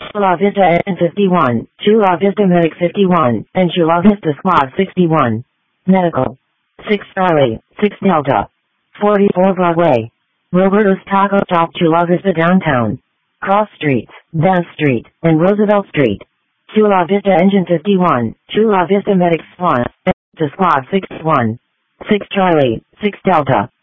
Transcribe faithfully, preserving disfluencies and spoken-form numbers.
Chula Vista N fifty-one, Chula Vista Medic fifty-one, and Chula Vista Squad sixty-one. Medical. six Charlie, six Delta. forty-four Broadway. Roberto's Taco Shop, Chula Vista Downtown. Cross Streets, Dance Street, and Roosevelt Street. Chula Vista Engine fifty-one, Chula Vista Medic Squad, Squad sixty-one. six Charlie, six Delta.